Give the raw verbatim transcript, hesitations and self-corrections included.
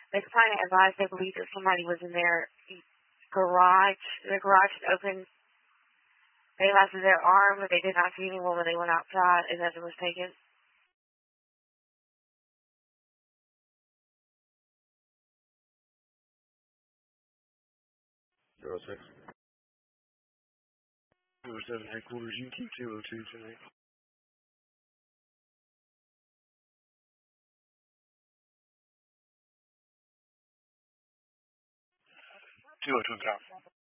The client advised they believed that somebody was in their garage. The garage was open. They lasted their arm, but they did not see anyone when they went outside, and nothing was taken. Zero six. Zero seven headquarters. You keep zero two tonight. Two oh two.